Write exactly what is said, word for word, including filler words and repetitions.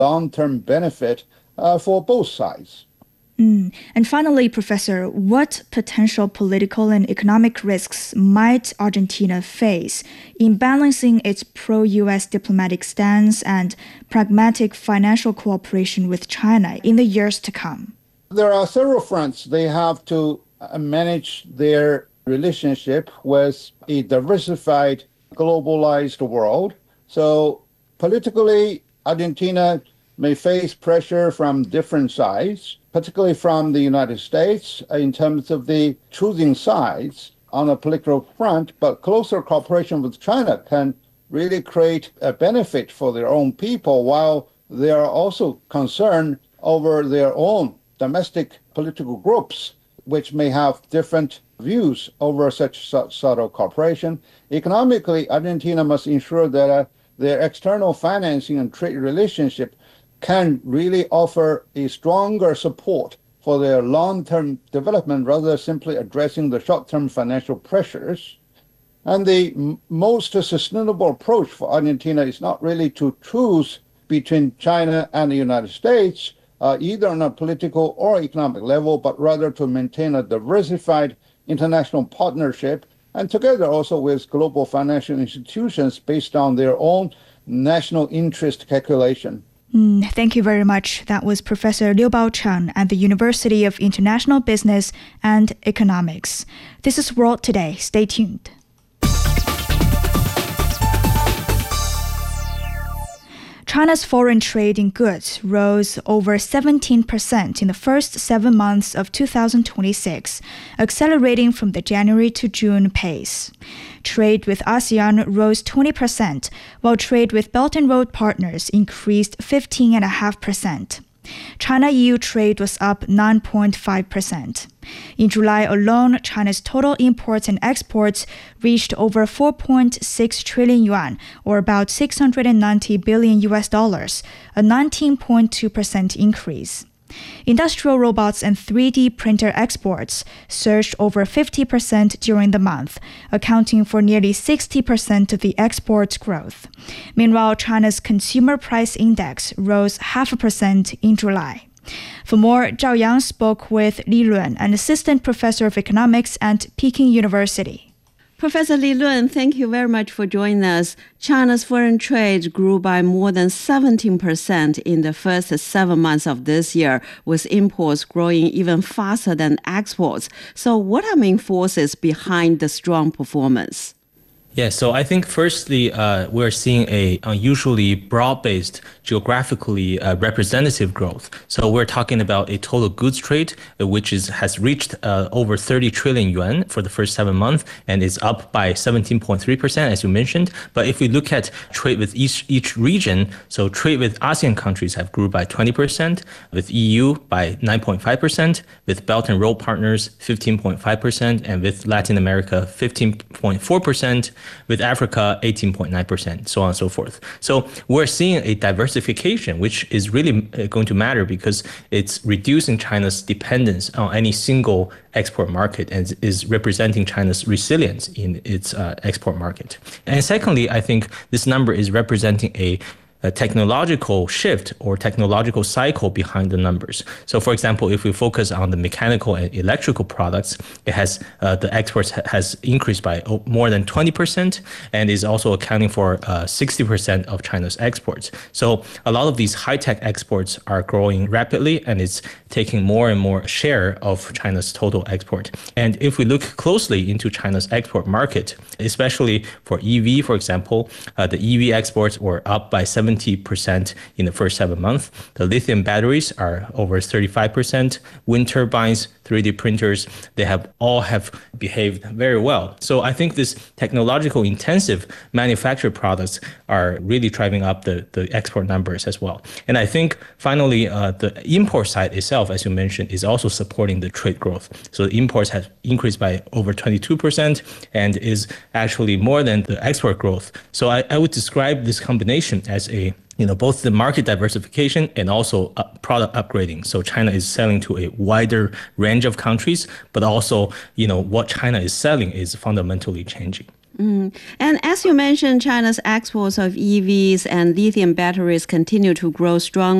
long-term benefit uh, for both sides. Mm. And finally, Professor, what potential political and economic risks might Argentina face in balancing its pro-U S diplomatic stance and pragmatic financial cooperation with China in the years to come? There are several fronts. They have to manage their relationship with a diversified, globalized world. So politically, Argentina may face pressure from different sides, particularly from the United States in terms of the choosing sides on a political front, but closer cooperation with China can really create a benefit for their own people while they are also concerned over their own domestic political groups, which may have different views over such sort of cooperation. Economically, Argentina must ensure that uh, their external financing and trade relationship can really offer a stronger support for their long-term development rather than simply addressing the short-term financial pressures. And the m- most sustainable approach for Argentina is not really to choose between China and the United States, uh, either on a political or economic level, but rather to maintain a diversified international partnership and together also with global financial institutions based on their own national interest calculation. Mm, thank you very much. That was Professor Liu Baocheng at the University of International Business and Economics. This is World Today. Stay tuned. China's foreign trade in goods rose over seventeen percent in the first seven months of two thousand twenty-six, accelerating from the January to June pace. Trade with ASEAN rose twenty percent, while trade with Belt and Road partners increased fifteen point five percent. China-E U trade was up nine point five percent. In July alone, China's total imports and exports reached over four point six trillion yuan, or about six hundred ninety billion U S dollars, a nineteen point two percent increase. Industrial robots and three D printer exports surged over fifty percent during the month, accounting for nearly sixty percent of the exports growth. Meanwhile, China's consumer price index rose half a percent in July. For more, Zhao Yang spoke with Li Luan, an assistant professor of economics at Peking University. Professor Li Luan, thank you very much for joining us. China's foreign trade grew by more than seventeen percent in the first seven months of this year, with imports growing even faster than exports. So what are main forces behind the strong performance? Yeah, so I think firstly, uh, we're seeing a unusually broad-based, geographically uh, representative growth. So we're talking about a total goods trade, uh, which is has reached uh, over thirty trillion yuan for the first seven months and is up by seventeen point three percent, as you mentioned. But if we look at trade with each each region, so trade with ASEAN countries have grew by twenty percent, with E U by nine point five percent, with Belt and Road partners fifteen point five percent, and with Latin America fifteen point four percent. With Africa, eighteen point nine percent, so on and so forth. So we're seeing a diversification, which is really going to matter because it's reducing China's dependence on any single export market and is representing China's resilience in its uh, export market. And secondly, I think this number is representing a a technological shift or technological cycle behind the numbers. So for example, if we focus on the mechanical and electrical products, it has uh, the exports ha- has increased by more than twenty percent and is also accounting for uh, sixty percent of China's exports. So a lot of these high-tech exports are growing rapidly and it's taking more and more share of China's total export. And if we look closely into China's export market, especially for E V, for example, uh, the E V exports were up by seventy percent in the first seven months. The lithium batteries are over thirty-five percent. Wind turbines, three D printers, they have all have behaved very well. So I think this technological intensive manufactured products are really driving up the, the export numbers as well. And I think finally, uh, the import side itself, as you mentioned, is also supporting the trade growth. So the imports have increased by over twenty-two percent and is actually more than the export growth. So I, I would describe this combination as a you know, both the market diversification and also uh, product upgrading. So China is selling to a wider range of countries, but also, you know, what China is selling is fundamentally changing. Mm. And as you mentioned, China's exports of E Vs and lithium batteries continue to grow strongly.